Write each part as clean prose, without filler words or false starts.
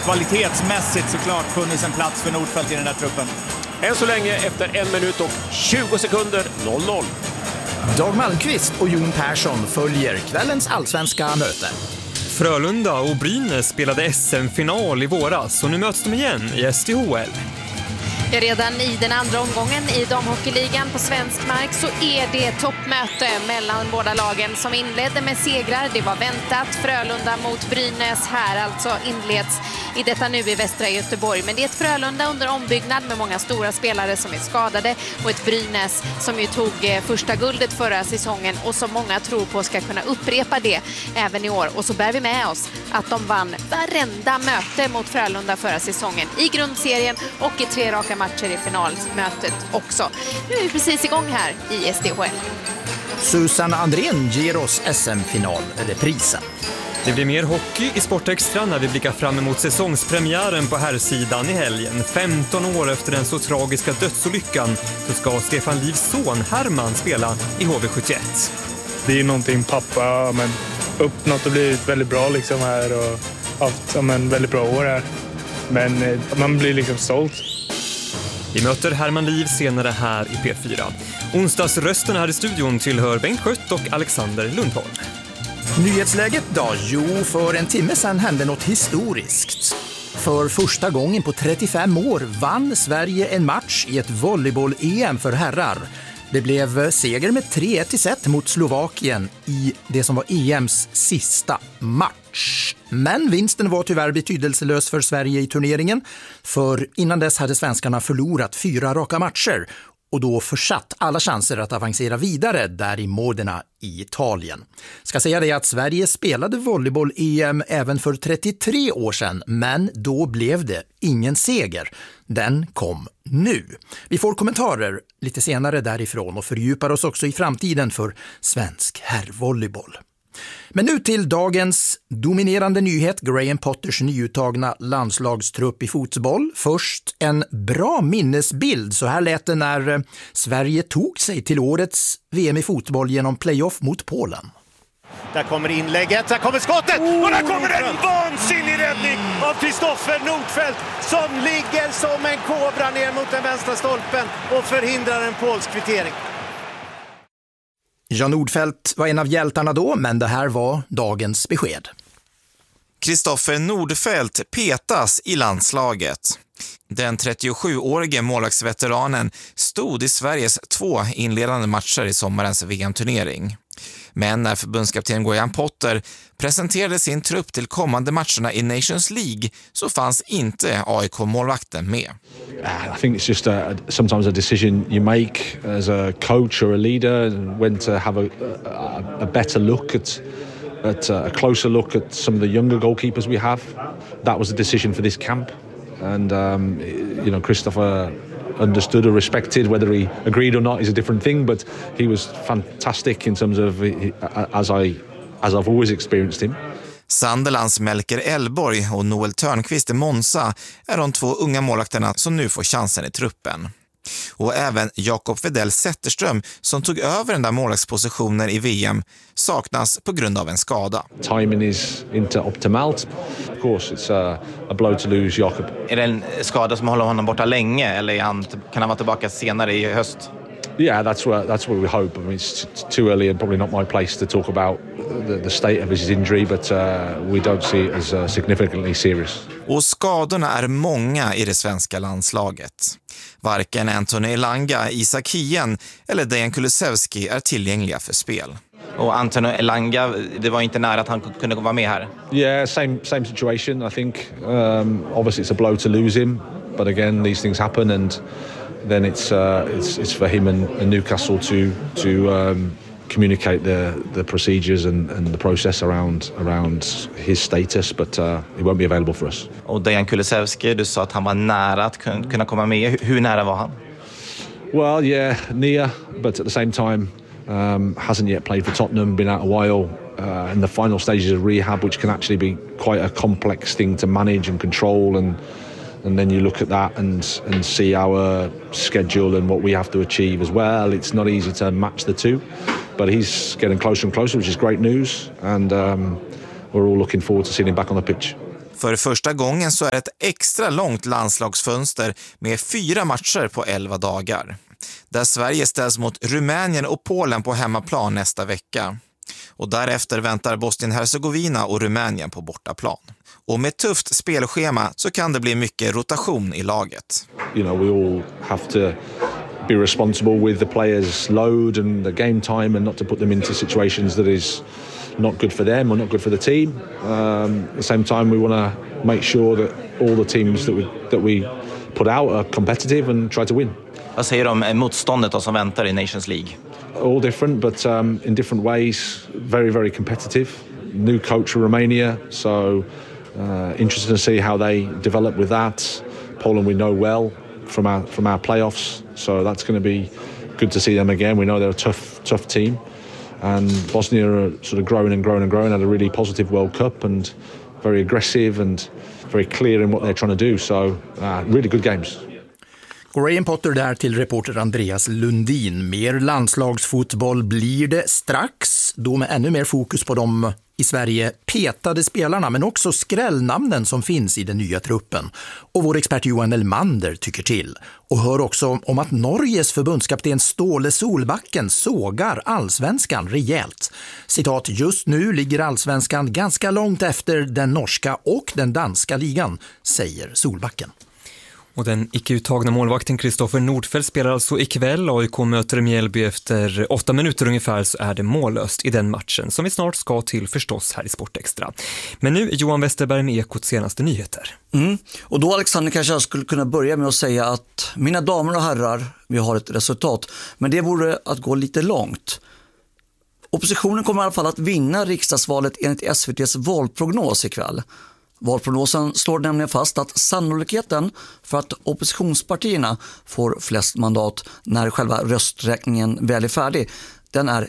kvalitetsmässigt såklart funnits en plats för Nordfeldt i den där truppen. Än så länge efter 1 minut och 20 sekunder 0-0. Dag Malmqvist och Jon Persson följer kvällens allsvenska möte. Frölunda och Brynäs spelade SM-final i våras och nu möts de igen i SDHL. Redan i den andra omgången i damhockeyligan på svensk mark så är det toppmöte mellan båda lagen som inledde med segrar. Det var väntat. Frölunda mot Brynäs här alltså inleds i detta nu i västra Göteborg. Men det är ett Frölunda under ombyggnad med många stora spelare som är skadade och ett Brynäs som ju tog första guldet förra säsongen och som många tror på ska kunna upprepa det även i år. Och så bär vi med oss att de vann varenda möte mot Frölunda förra säsongen i grundserien och i 3 raka matcher i finalmötet också. Nu är vi precis igång här i SDHL. Susanne Andrén ger oss SM-finalreprisen. Det blir mer hockey i Sportextra när vi blickar fram emot säsongspremiären på herrsidan i helgen. 15 år efter den så tragiska dödsolyckan så ska Stefan Livs son Herman spela i HV71. Det är någonting pappa uppnått och blivit väldigt bra liksom här och haft en väldigt bra år här. Men man blir liksom stolt. Vi möter Herman Liv senare här i P4. Onsdagsrösten här i studion tillhör Bengt Skött och Alexander Lundholm. Nyhetsläget då? Jo, för en timme sedan hände något historiskt. För första gången på 35 år vann Sverige en match i ett volleyboll-EM för herrar. Det blev seger med 3-1 i set mot Slovakien i det som var EMs sista match. Men vinsten var tyvärr betydelselös för Sverige i turneringen, för innan dess hade svenskarna förlorat 4 raka matcher och då försatt alla chanser att avancera vidare där i Modena i Italien. Ska säga det att Sverige spelade volleyboll-EM även för 33 år sedan, men då blev det ingen seger. Den kom nu. Vi får kommentarer lite senare därifrån och fördjupar oss också i framtiden för svensk herrvolleyboll. Men nu till dagens dominerande nyhet, Graham Potters nyuttagna landslagstrupp i fotboll. Först en bra minnesbild, så här lät det när Sverige tog sig till årets VM i fotboll genom playoff mot Polen. Där kommer inlägget, där kommer skottet och där kommer en vansinnig räddning av Kristoffer Nordfeldt som ligger som en kobra ner mot den vänstra stolpen och förhindrar en polsk kvittering. Jan Nordfeldt var en av hjältarna då, men det här var dagens besked. Kristoffer Nordfeldt petas i landslaget. Den 37-årige målvaktsveteranen stod i Sveriges 2 inledande matcher i sommarens VM-turnering. Men när förbundskapten Graham Potter presenterade sin trupp till kommande matcherna i Nations League så fanns inte AIK-målvakten med. I think it's just sometimes a decision you make as a coach or a leader when to have a better look at a closer look at some of the younger goalkeepers we have. That was a decision for this camp, and Christopher understood or respected. Whether he agreed or not is a different thing, but he was fantastic in terms of as I've always experienced him. Sunderlands Melker Elborg och Noel Törnqvist i Monza är de 2 unga målvakterna som nu får chansen i truppen. Och även Jakob Wedell Zetterström som tog över den där målvaktspositionen i VM saknas på grund av en skada. Timing is inte optimalt. Of course it's a blow to lose Jakob. Är det en skada som håller honom borta länge eller kan han vara tillbaka senare i höst? Yeah, that's what we hope. I mean, it's too early and probably not my place to talk about the state of his injury, but we don't see it as significantly serious. Och skadorna är många i det svenska landslaget. Varken Anthony Elanga, Isak Hien eller Dejan Kulusevski är tillgängliga för spel. Och Anthony Elanga, det var inte nära att han kunde vara med här. Yeah, same situation. I think obviously it's a blow to lose him, but again these things happen, and then it's for him and Newcastle to communicate the procedures and the process around his status, but he won't be available for us. Och Dejan Kulusevski, du sa att han var nära att kunna komma med. Hur nära var han? Well, yeah, near, but at the same time hasn't yet played for Tottenham, been out a while, in the final stages of rehab, which can actually be quite a complex thing to manage and control, and then you look at that and see our schedule and what we have to achieve as well. It's not easy to match the two, but he's getting closer and closer, which is great news, and we're all looking forward to seeing him back on the pitch. För första gången så är det ett extra långt landslagsfönster med 4 matcher på 11 dagar. Där Sverige ställs mot Rumänien och Polen på hemmaplan nästa vecka. Och därefter väntar Bosnien-Hercegovina och Rumänien på bortaplan. Och med tufft spelschema så kan det bli mycket rotation i laget. You know, we all have to be responsible with the players' load and the game time and not to put them into situations that is not good for them or not good for the team. At the same time, we want to make sure that all the teams that we put out are competitive and try to win. Vad säger du om motståndet som väntar i Nations League? All different, but in different ways. Very, very competitive. New coach in Romania, so interested to see how they develop with that. Poland we know well from our playoffs, so that's going to be good to see them again. We know they're a tough team, and Bosnia are sort of growing and growing and growing. Had a really positive World Cup and very aggressive and very clear in what they're trying to do. So really good games. Graham Potter där till reporter Andreas Lundin. Mer landslagsfotboll blir det strax, då med ännu mer fokus på de i Sverige petade spelarna, men också skrällnamnen som finns i den nya truppen. Och vår expert Johan Elmander tycker till. Och hör också om att Norges förbundskapten Ståle Solbacken sågar allsvenskan rejält. Citat, just nu ligger allsvenskan ganska långt efter den norska och den danska ligan, säger Solbacken. Och den icke-uttagna målvakten Kristoffer Nordfeldt spelar alltså ikväll. AIK möter Mjällby efter 8 minuter ungefär, så är det mållöst i den matchen som vi snart ska till förstås här i Sportextra. Men nu Johan Westerberg med Ekots senaste nyheter. Och då Alexander kanske jag skulle kunna börja med att säga att mina damer och herrar, vi har ett resultat. Men det vore att gå lite långt. Oppositionen kommer i alla fall att vinna riksdagsvalet enligt SVT:s valprognos ikväll. Valprognosen slår nämligen fast att sannolikheten för att oppositionspartierna får flest mandat när själva rösträkningen väl är färdig, den är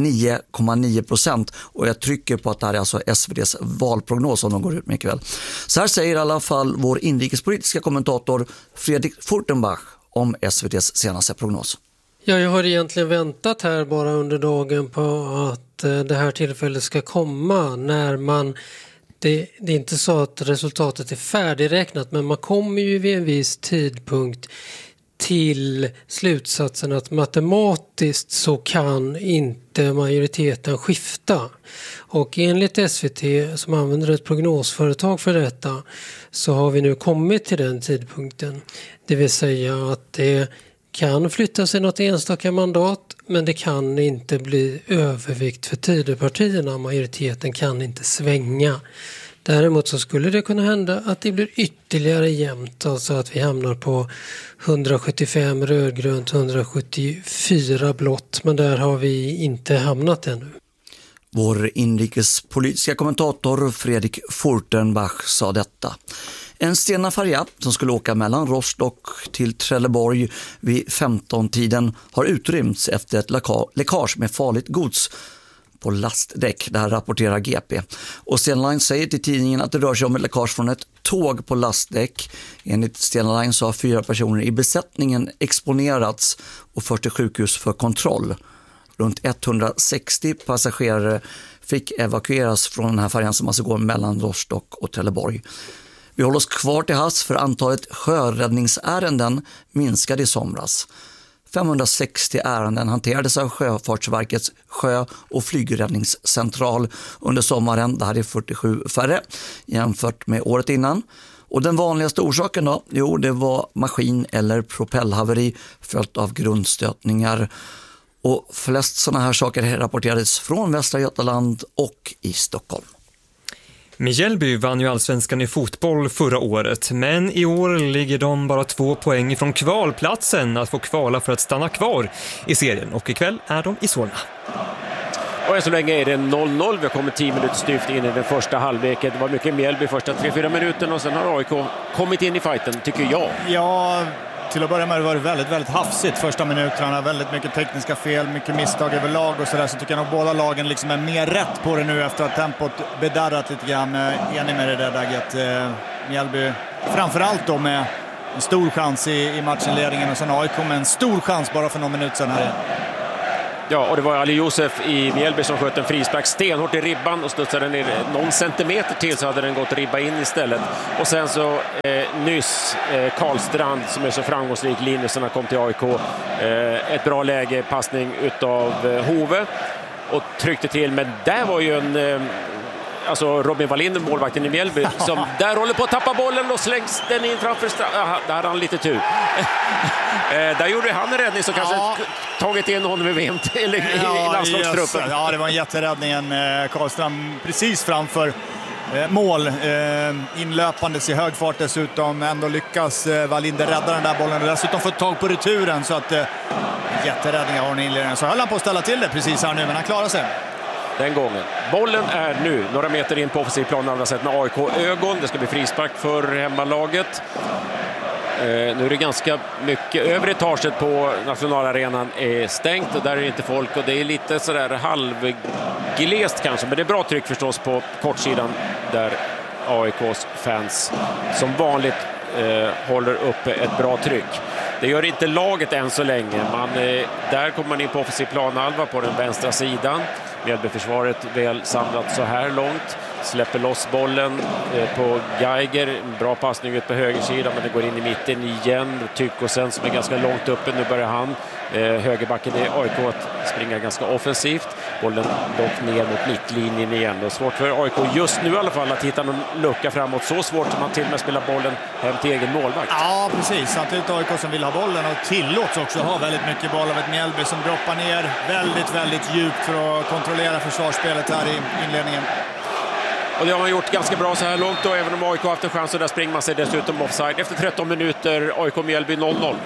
99,9%, och jag trycker på att det här är alltså SVT:s valprognos som de går ut med ikväll. Så här säger i alla fall vår inrikespolitiska kommentator Fredrik Furtenbach om SVT:s senaste prognos. Ja, jag har egentligen väntat här bara under dagen på att det här tillfället ska komma när man... Det är inte så att resultatet är färdigräknat, men man kommer ju vid en viss tidpunkt till slutsatsen att matematiskt så kan inte majoriteten skifta. Och enligt SVT, som använder ett prognosföretag för detta, så har vi nu kommit till den tidpunkten. Det vill säga att det kan flytta sig något enstaka mandat, men det kan inte bli övervikt för Tidöpartierna. Majoriteten kan inte svänga. Däremot så skulle det kunna hända att det blir ytterligare jämnt. Alltså att vi hamnar på 175 rödgrönt, 174 blått. Men där har vi inte hamnat ännu. Vår inrikespolitiska kommentator Fredrik Furtenbach sa detta. En Stena-färja som skulle åka mellan Rostock till Trelleborg vid 15-tiden har utrymts efter ett läckage med farligt gods på lastdäck. Det här rapporterar GP. Och Stena Line säger till tidningen att det rör sig om ett läckage från ett tåg på lastdäck. Enligt Stena Line så har 4 personer i besättningen exponerats och förts till sjukhus för kontroll. Runt 160 passagerare fick evakueras från den här färjan som alltså går mellan Rostock och Trelleborg. Vi håller oss kvar till havs för antalet sjöräddningsärenden minskade i somras. 560 ärenden hanterades av Sjöfartsverkets sjö- och flygräddningscentral under sommaren. Det här är 47 färre jämfört med året innan. Och den vanligaste orsaken då? Jo, det var maskin- eller propellhaveri följt av grundstötningar. Och flest sådana här saker rapporterades från Västra Götaland och i Stockholm. Mjällby vann ju allsvenskan i fotboll förra året, men i år ligger de bara 2 poäng från kvalplatsen att få kvala för att stanna kvar i serien. Och ikväll är de i Solna. Och än så länge är det 0-0. Vi har kommit 10 minuter styvt in i den första halvleken. Det var mycket Mjällby första 3-4 minuter och sen har AIK kommit in i fighten, tycker jag. Ja, till att börja med var det väldigt, väldigt hafsigt första minuterna. Väldigt mycket tekniska fel, mycket misstag överlag och sådär. Så tycker jag nog båda lagen liksom är mer rätt på det nu efter att tempot bedarrat lite grann. Enig med det där läget. Mjällby framförallt då med en stor chans i matchinledningen och sen AIK med en stor chans bara för någon minut sedan här. Ja, och det var Ali Josef i Mjällby som sköt en frispark stenhårt i ribban och studsade ner någon centimeter till, så hade den gått ribba in istället. Och sen så nyss Karlstrand som är så framgångsrik, Linusarna kom till AIK. Ett bra läge, passning utav Hove och tryckte till, men där var ju en... Alltså Robin Wallinder, målvakten i Mjällby, som där håller på att tappa bollen och slängs den in framför där hade han lite tur. Där gjorde han en räddning som kanske tagit in honom i VM eller i landslagstruppen. Ja, det var en jätteräddning. Karlström precis framför mål. Inlöpandes i hög fart dessutom. Ändå lyckas Wallinder rädda den där bollen och dessutom få tag på returen. Så att jätteräddning har hon i inledningen. Så höll han på att ställa till det precis här nu, men han klarar sig. Den gången. Bollen är nu några meter in på offensiv plan, andra sätt med AIK-ögon. Det ska bli frispark för hemmalaget. Nu är det ganska mycket. Övre etaget på nationalarenan är stängt och där är det inte folk. Och det är lite sådär halvglest kanske. Men det är bra tryck förstås på kortsidan där AIKs fans som vanligt håller uppe ett bra tryck. Det gör inte laget än så länge. Där kommer man in på offensiv planhalva på den vänstra sidan. Mjällbyförsvaret väl samlat så här långt. Släpper loss bollen på Geiger. Bra passning ut på högersidan, men det går in i mitten igen. Tykosen som är ganska långt uppe. Nu börjar han. Högerbacken i AIK att springa ganska offensivt. Bollen dock ner mot mittlinjen igen. Det är svårt för AIK just nu i alla fall att hitta någon lucka framåt. Så svårt som man till och med spelar bollen hem till egen målvakt. Ja, precis. Samtidigt AIK som vill ha bollen och tillåts också ha väldigt mycket boll av ett Mjällby som droppar ner väldigt, väldigt djupt för att kontrollera försvarsspelet här i inledningen. Och det har man gjort ganska bra så här långt då, även om AIK har haft en chans, och där springer man sig dessutom offside. Efter 13 minuter, AIK-Mjällby 0-0.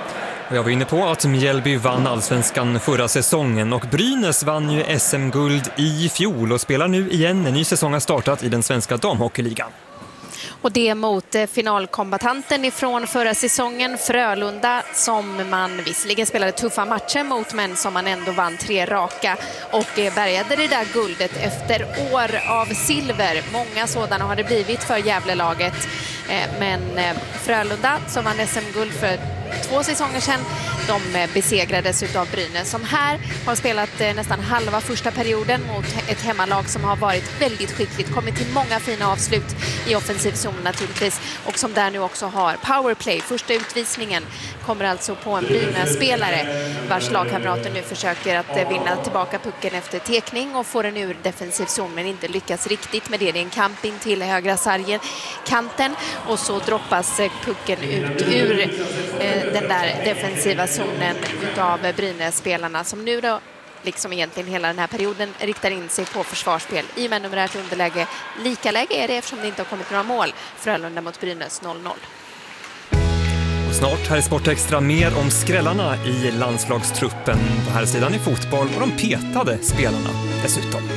Jag var inne på att Mjällby vann allsvenskan förra säsongen och Brynäs vann ju SM-guld i fjol och spelar nu igen. En ny säsong har startat i den svenska damhockeyligan. Och det mot finalkombatanten ifrån förra säsongen, Frölunda, som man visserligen spelade tuffa matcher mot, men som man ändå vann 3 raka och bärgade det där guldet efter år av silver. Många sådana har det blivit för Gävlelaget. Men Frölunda som vann SM-guld för 2 säsonger sedan, de besegrades utav Brynäs som här har spelat nästan halva första perioden mot ett hemmalag som har varit väldigt skickligt, kommit till många fina avslut i offensiv zon naturligtvis, och som där nu också har powerplay. Första utvisningen kommer alltså på en Brynäs-spelare vars lagkamrater nu försöker att vinna tillbaka pucken efter tekning och får den ur defensiv zon, men inte lyckas riktigt med det. Det är en kamp in till högra sargen, kanten, och så droppas pucken ut ur den där defensiva zonen utav Brynäs-spelarna som nu då, liksom egentligen hela den här perioden, riktar in sig på försvarsspel i med numerärt underläge. Lika läge är det eftersom det inte har kommit några mål. Frölunda mot Brynäs 0-0. Och snart här i Sportextra mer om skrällarna i landslagstruppen på här sidan i fotboll och de petade spelarna dessutom.